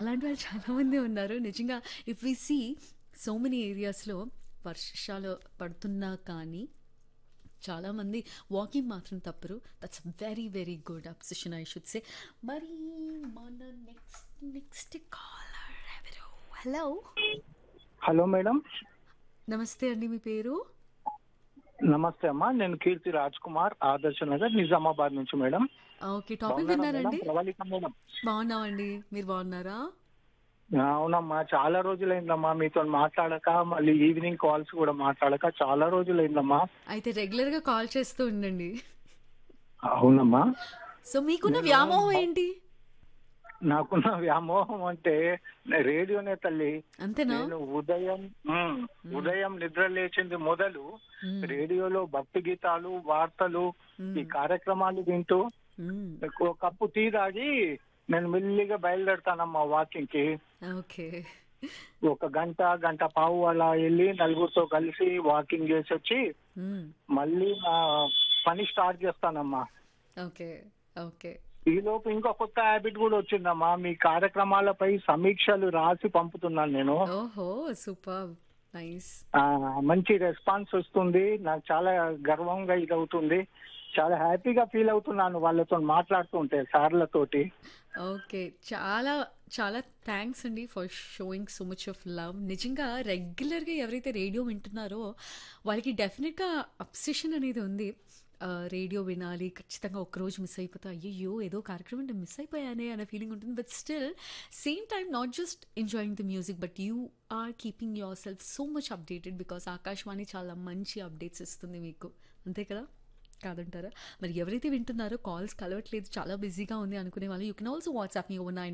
అలాంటి వాళ్ళు చాలామంది ఉన్నారు. నిజంగా if we see so many ఏరియాస్‌లో వర్షాలు పడుతున్నా కానీ చాలామంది వాకింగ్ మాత్రం తప్పరు. That's very very good obsession I should say. మరి మన నెక్స్ట్ కాలర్ ఎవరు? హలో. Hello madam. నమస్తే అండి. మీ పేరు? నమస్తే అమ్మా, నేను కీర్తి రాజ్ కుమార్, ఆదర్శ నగర్, నిజామాబాద్ నుంచి మేడం. ఓకే. టాపిక్ బాగున్నారా మేడం? విన్నారండి? ప్రవళిక మేడం. బాగున్నామండి. మీరు బాగున్నారా? అవునమ్మా, చాలా రోజులైందమ్మా మీతో మాట్లాడక, మళ్ళీ ఈవినింగ్ కాల్స్ కూడా మాట్లాడక చాలా రోజులైందమ్మా. అయితే రెగ్యులర్‌గా కాల్ చేస్తూ ఉండండి. అవునమ్మా. సో మీకున్న నేను వ్యామోహం ఏంటి? నాకున్న వ్యామోహం అంటే రేడియోనే తల్లి. అంతేనా? నేను ఉదయం నిద్ర లేచింది మొదలు మ్మ్. రేడియోలో భక్తి గీతాలు, వార్తలు, ఈ కార్యక్రమాలు వింటూ మ్మ్. ఒక కప్పు టీ తాగి నేను మెల్లిగా బయలుదేరుతానమ్మా వాకింగ్ కి. ఓకే. ఒక గంట పావు అలా వెళ్ళి నలుగురితో కలిసి వాకింగ్ చేసి వచ్చి మ్మ్. మళ్ళీ నా పని స్టార్ట్ చేస్తానమ్మా. ఓకే. ఓకే. ఈ లోపు ఇంకో కొత్త హ్యాబిట్ కూడా వచ్చిందమ్మా, మీ కార్యక్రమాలపై సమీక్షలు రాసి పంపుతున్నాను నేను. ఓహో, సూపర్, నైస్. ఆ, మంచి రెస్పాన్స్ వస్తుంది, నాకు చాలా గర్వంగా ఇది అవుతుంది, చాలా హ్యాపీగా ఫీల్ అవుతున్నాను వాళ్ళతో మాట్లాడుతుంటే సార్లతోటి. ఓకే. చాలా చాలా థ్యాంక్స్ అండి for showing so much of love. నిజంగా రెగ్యులర్గా ఎవరైతే రేడియో వింటున్నారో వాళ్ళకి డెఫినెట్గా అబ్సెషన్ అనేది ఉంది. రేడియో వినాలి, ఖచ్చితంగా ఒక్కరోజు మిస్ అయిపోతే అయ్యయ్యో ఏదో కార్యక్రమం నేను మిస్ అయిపోయానే అనే ఫీలింగ్ ఉంటుంది. But still same time not just enjoying the music but you are keeping your self so much updated because Akashvani చాలా మంచి అప్డేట్స్ ఇస్తుంది మీకు, అంతే కదా, కాదంటారా? మరి ఎవరైతే వింటున్నారో కాల్స్ కలవట్లేదు, చాలా బిజీగా ఉంది అనుకునే వాళ్ళు యూ కెన్ ఆల్సో వాట్సాప్ మీ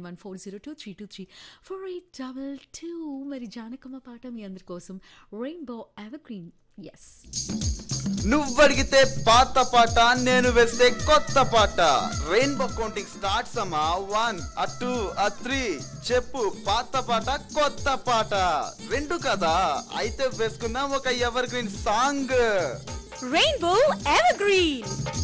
914023234822. మరి జానకమ్మ పాట మీ అందరి కోసం, రెయిన్బో ఎవర్గ్రీన్. ఎస్, నువ్వడిగితే పాత పాట, నేను వేస్తే కొత్త పాట. రెయిన్బో కౌంటింగ్ స్టార్ట్స్ అమ్మా. 1 2 3 చెప్పు. పాత పాట, కొత్త పాట రెండు కదా, అయితే వేసుకుందాం ఒక ever green song. Rainbow Evergreen.